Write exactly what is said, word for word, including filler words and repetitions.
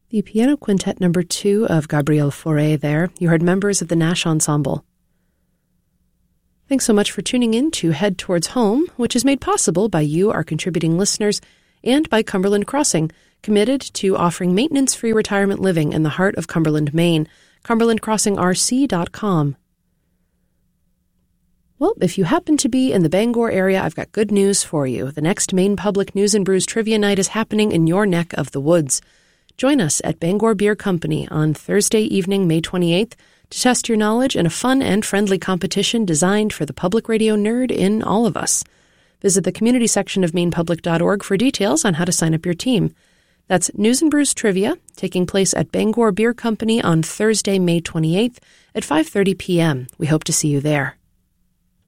The piano quintet number two of Gabriel Fauré there. You heard members of the Nash Ensemble. Thanks so much for tuning in to Head Towards Home, which is made possible by you, our contributing listeners, and by Cumberland Crossing, committed to offering maintenance-free retirement living in the heart of Cumberland, Maine. cumberland crossing r c dot com. Well, if you happen to be in the Bangor area, I've got good news for you. The next Maine Public News and Brews Trivia Night is happening in your neck of the woods. Join us at Bangor Beer Company on Thursday evening, May twenty-eighth, to test your knowledge in a fun and friendly competition designed for the public radio nerd in all of us. Visit the community section of maine public dot org for details on how to sign up your team. That's News and Brews Trivia, taking place at Bangor Beer Company on Thursday, May twenty-eighth at five thirty p.m. We hope to see you there.